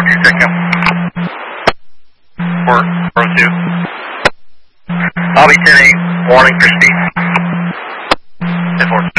second. 402. I'll be 10-8, warning for speed. 10-4.